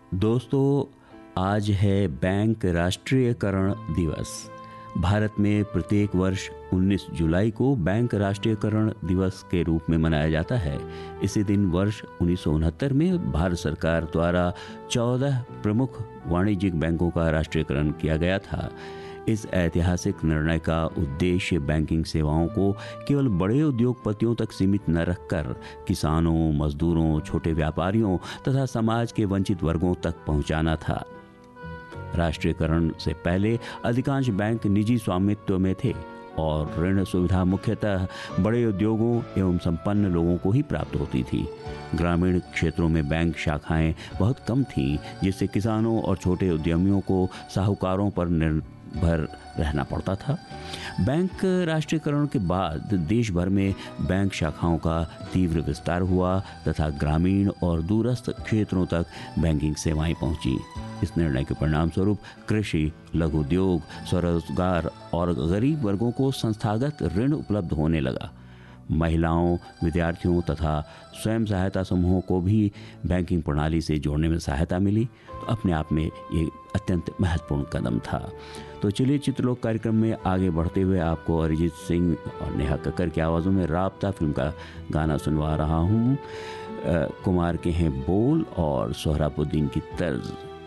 दोस्तों, आज है बैंक राष्ट्रीयकरण दिवस। भारत में प्रत्येक वर्ष 19 जुलाई को बैंक राष्ट्रीयकरण दिवस के रूप में मनाया जाता है। इसी दिन वर्ष 1969 में भारत सरकार द्वारा 14 प्रमुख वाणिज्यिक बैंकों का राष्ट्रीयकरण किया गया था। इस ऐतिहासिक निर्णय का उद्देश्य बैंकिंग सेवाओं को केवल बड़े उद्योगपतियों तक सीमित न रखकर किसानों, मजदूरों, छोटे व्यापारियों तथा समाज के वंचित वर्गों तक पहुंचाना था। राष्ट्रीयकरण से पहले अधिकांश बैंक निजी स्वामित्व में थे और ऋण सुविधा मुख्यतः बड़े उद्योगों एवं संपन्न लोगों को ही प्राप्त होती थी। ग्रामीण क्षेत्रों में बैंक शाखाएं बहुत कम थीं, जिससे किसानों और छोटे उद्यमियों को साहूकारों पर निर्भर रहना पड़ता था। बैंक राष्ट्रीयकरण के बाद देश भर में बैंक शाखाओं का तीव्र विस्तार हुआ तथा ग्रामीण और दूरस्थ क्षेत्रों तक बैंकिंग सेवाएं पहुंची। इस निर्णय के परिणाम स्वरूप कृषि, लघु उद्योग, स्वरोजगार और गरीब वर्गों को संस्थागत ऋण उपलब्ध होने लगा। महिलाओं, विद्यार्थियों तथा स्वयं सहायता समूहों को भी बैंकिंग प्रणाली से जोड़ने में सहायता मिली। तो अपने आप में ये अत्यंत महत्वपूर्ण कदम था। तो चलिए चित्रलोक कार्यक्रम में आगे बढ़ते हुए आपको अरिजीत सिंह और नेहा कक्कर की आवाज़ों में राब्ता फिल्म का गाना सुनवा रहा हूँ। कुमार के हैं बोल और सोहराबुद्दीन की तर्ज।